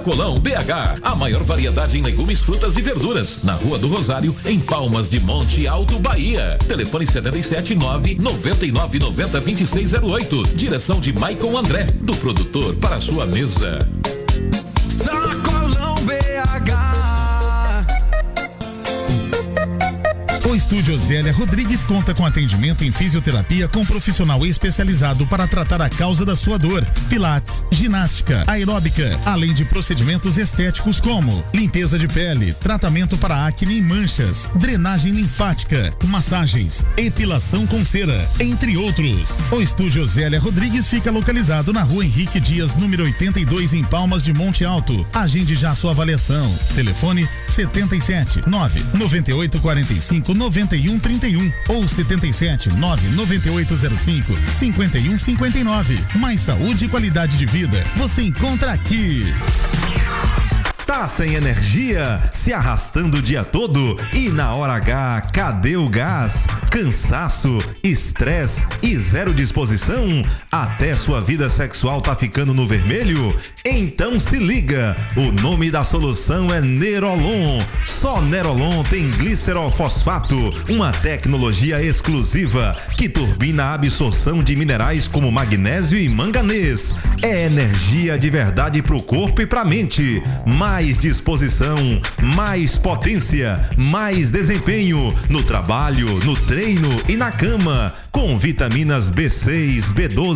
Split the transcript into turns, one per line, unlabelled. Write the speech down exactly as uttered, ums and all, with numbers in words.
Sacolão B H, a maior variedade em legumes, frutas e verduras, na Rua do Rosário, em Palmas de Monte Alto, Bahia. Telefone setenta e sete nove noventa e nove noventa vinte e seis zero oito. Direção de Maicon André, do produtor para a sua mesa.
Sacolão B H.
O Estúdio Zélia Rodrigues conta com atendimento em fisioterapia com profissional especializado para tratar a causa da sua dor, pilates, ginástica, aeróbica, além de procedimentos estéticos como limpeza de pele, tratamento para acne e manchas, drenagem linfática, massagens, epilação com cera, entre outros. O Estúdio Zélia Rodrigues fica localizado na Rua Henrique Dias, número oitenta e dois, em Palmas de Monte Alto. Agende já sua avaliação. Telefone setenta e sete nove noventa e oito quarenta e cinco noventa e um trinta e um ou setenta e sete nove noventa e oito zero cinco cinquenta e um cinquenta e nove. Mais saúde e qualidade de vida você encontra aqui.
Tá sem energia, se arrastando o dia todo e na hora H, cadê o gás? Cansaço, estresse e zero disposição? Até sua vida sexual tá ficando no vermelho? Então se liga, o nome da solução é Nerolon. Só Nerolon tem glicerol fosfato, uma tecnologia exclusiva que turbina a absorção de minerais como magnésio e manganês. É energia de verdade pro corpo e pra mente. Mais Mais disposição, mais potência, mais desempenho no trabalho, no treino e na cama, com vitaminas B seis, B doze